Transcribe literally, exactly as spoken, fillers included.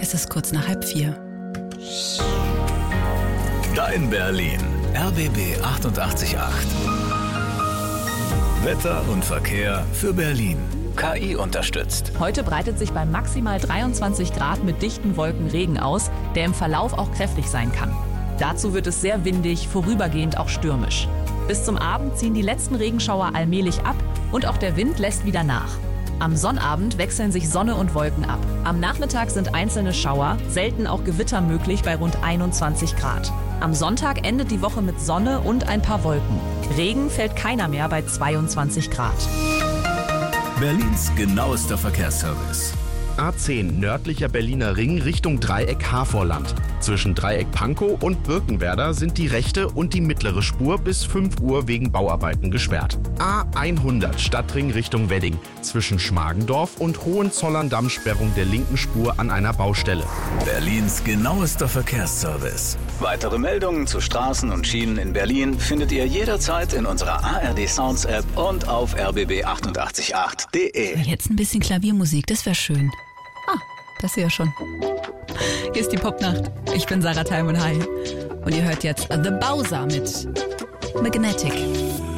Es ist kurz nach halb vier. Dein Berlin. R B B achtundachtzig Komma acht. Wetter und Verkehr für Berlin. K I unterstützt. Heute breitet sich bei maximal dreiundzwanzig Grad mit dichten Wolken Regen aus, der im Verlauf auch kräftig sein kann. Dazu wird es sehr windig, vorübergehend auch stürmisch. Bis zum Abend ziehen die letzten Regenschauer allmählich ab und auch der Wind lässt wieder nach. Am Sonnabend wechseln sich Sonne und Wolken ab. Am Nachmittag sind einzelne Schauer, selten auch Gewitter möglich bei rund einundzwanzig Grad. Am Sonntag endet die Woche mit Sonne und ein paar Wolken. Regen fällt keiner mehr bei zweiundzwanzig Grad. Berlins genauester Verkehrsservice. A zehn nördlicher Berliner Ring Richtung Dreieck Havorland. Zwischen Dreieck Pankow und Birkenwerder sind die rechte und die mittlere Spur bis fünf Uhr wegen Bauarbeiten gesperrt. A hundert Stadtring Richtung Wedding. Zwischen Schmargendorf und Hohenzollern-Damm Sperrung der linken Spur an einer Baustelle. Berlins genauester Verkehrsservice. Weitere Meldungen zu Straßen und Schienen in Berlin findet ihr jederzeit in unserer A R D Sounds App und auf r b b achtundachtzig Komma acht punkt d e. Jetzt ein bisschen Klaviermusik, das wäre schön. Ah, das ist ja schon. Hier ist die Popnacht. Ich bin Sarah Teilmann. Hi. Und ihr hört jetzt The Bowser mit Magnetic.